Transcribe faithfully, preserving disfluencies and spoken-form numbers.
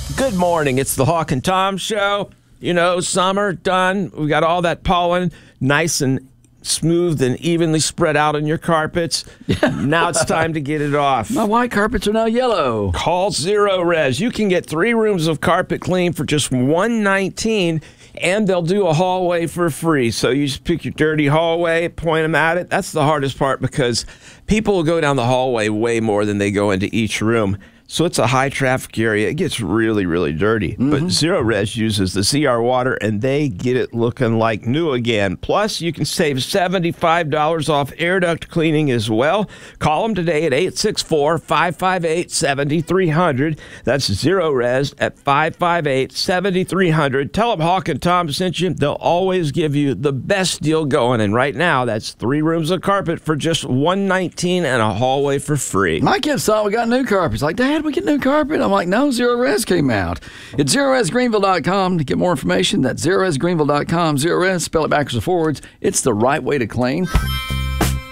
Good morning. It's the Hawk and Tom Show. You know, summer done. We got all that pollen nice and smooth and evenly spread out on your carpets. Yeah. Now it's time to get it off. My white carpets are now yellow. Call Zero Res. You can get three rooms of carpet clean for just one hundred nineteen dollars, and they'll do a hallway for free. So you just pick your dirty hallway, point them at it. That's the hardest part because people will go down the hallway way more than they go into each room. So it's a high traffic area. It gets really, really dirty. Mm-hmm. But Zero Res uses the Z R water, and they get it looking like new again. Plus, you can save seventy-five dollars off air duct cleaning as well. Call them today at eight six four, five five eight, seven three zero zero. That's Zero Res at five five eight, seven three zero zero. Tell them Hawk and Tom sent you. They'll always give you the best deal going. And right now, that's three rooms of carpet for just one hundred nineteen dollars and a hallway for free. My kids thought we got new carpets. Like, Dad, we get new carpet? I'm like, no, Zero Res came out. It's zero res greenville dot com to get more information. That's zero res greenville dot com. Zero Res, spell it backwards and forwards. It's the right way to clean.